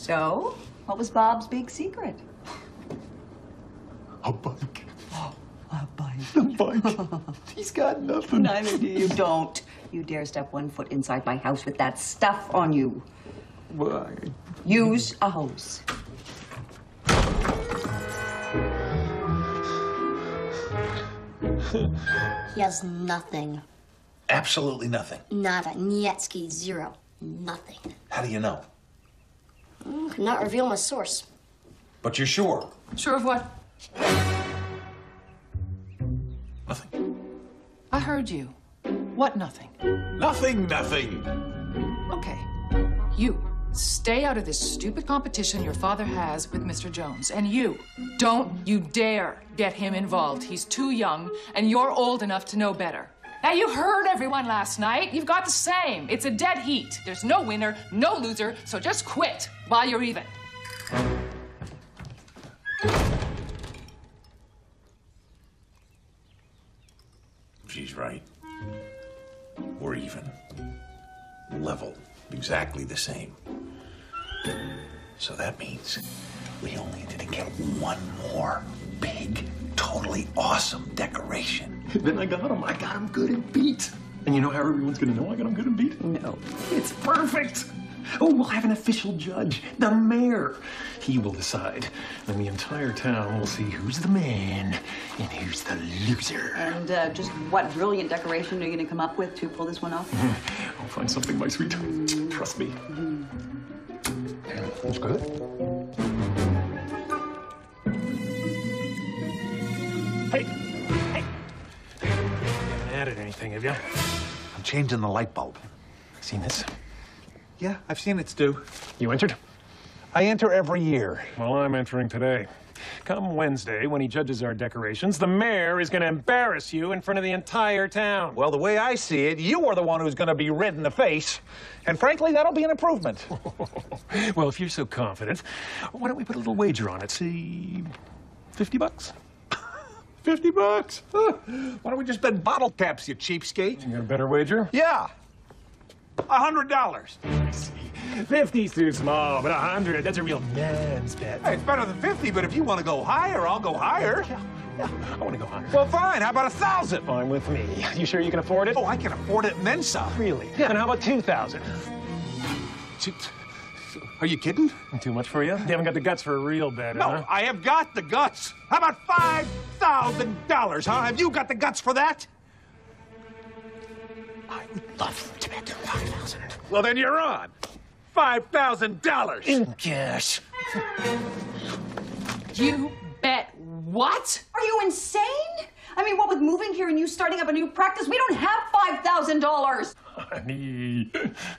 So, what was Bob's big secret? A bike. Oh, a bike. A bike. He's got nothing. Neither do you. Don't you dare step 1 foot inside my house with that stuff on you. Why? Use a hose. He has nothing. Absolutely nothing. Nada. Nietski. Zero. Nothing. How do you know? Could not reveal my source. But you're sure? Sure of what? Nothing. I heard you. What nothing? Nothing. Okay. You, stay out of this stupid competition your father has with Mr. Jones. And you, don't you dare get him involved. He's too young, and you're old enough to know better. Now, you heard everyone last night. You've got the same. It's a dead heat. There's no winner, no loser, so just quit while you're even. She's right. We're even. Level. Exactly the same. So that means we only need to get one more big, totally awesome decoration. Then I got him good and beat. And you know how everyone's gonna know I got him good and beat? No. It's perfect. Oh, we'll have an official judge, the mayor. He will decide. Then the entire town will see who's the man and who's the loser. And just what brilliant decoration are you going to come up with to pull this one off? I'll find something, my sweet. Trust me. Looks good. Hey. You haven't added anything, have you? I'm changing the light bulb. Seen this? Yeah, I've seen it, Stu. You entered? I enter every year. Well, I'm entering today. Come Wednesday, when he judges our decorations, the mayor is going to embarrass you in front of the entire town. Well, the way I see it, you are the one who's going to be red in the face. And frankly, that'll be an improvement. Well, if you're so confident, why don't we put a little wager on it? Say, $50? $50? Huh. Why don't we just bet bottle caps, you cheapskate? You got a better wager? Yeah. $100. I see. 50's too small, but 100, that's a real man's bet. Hey, it's better than 50, but if you want to go higher, I'll go higher. Yeah, I want to go higher. Well, fine. How about 1,000? Fine with me. You sure you can afford it? Oh, I can afford it and then some. Really? Yeah. And how about 2,000? Are you kidding? Too much for you? You haven't got the guts for a real bet, No, huh? I have got the guts. How about $5,000, huh? Have you got the guts for that? I would love to bet 5,000. Well, then you're on. $5,000. In cash. You bet what? Are you insane? I mean, what with moving here and you starting up a new practice, we don't have $5,000. Honey,